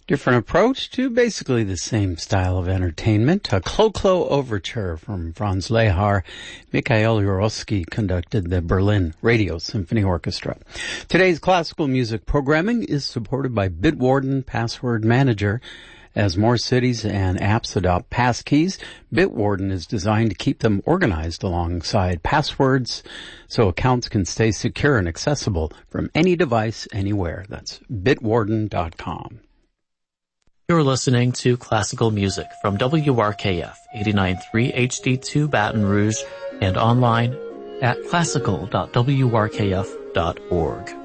Different approach to basically the same style of entertainment. A Clo-Clo Overture from Franz Lehar. Mikhail Yurovsky conducted the Berlin Radio Symphony Orchestra. Today's classical music programming is supported by Bitwarden Password Manager. As more cities and apps adopt passkeys, Bitwarden is designed to keep them organized alongside passwords so accounts can stay secure and accessible from any device anywhere. That's bitwarden.com. You're listening to classical music from WRKF 89.3 HD2 Baton Rouge and online at classical.wrkf.org.